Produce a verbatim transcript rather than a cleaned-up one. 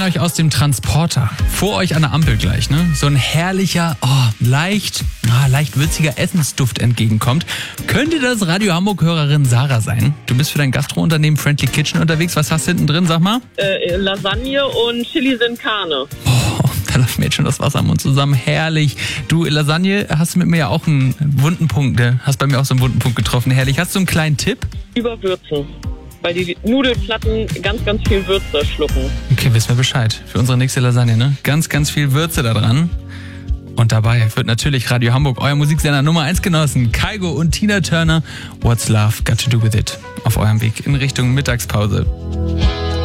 wenn euch aus dem Transporter vor euch an der Ampel gleich, ne, so ein herrlicher, oh, leicht, ah, leicht würziger Essensduft entgegenkommt, könnte das Radio Hamburg-Hörerin Sarah sein. Du bist für dein Gastrounternehmen Friendly Kitchen unterwegs. Was hast du hinten drin, sag mal? Äh, Lasagne und Chili sin Carne. Oh, da läuft mir jetzt schon das Wasser am Mund zusammen. Herrlich. Du, Lasagne, hast du mit mir ja auch einen wunden Punkt, ne? Hast bei mir auch so einen wunden Punkt getroffen. Herrlich. Hast du einen kleinen Tipp? Überwürzen. Weil die Nudelplatten ganz, ganz viel Würze schlucken. Okay, wissen wir Bescheid. Für unsere nächste Lasagne, ne? Ganz, ganz viel Würze da dran. Und dabei wird natürlich Radio Hamburg, euer Musiksender Nummer eins genossen. Kygo und Tina Turner. What's Love Got to Do With It? Auf eurem Weg in Richtung Mittagspause.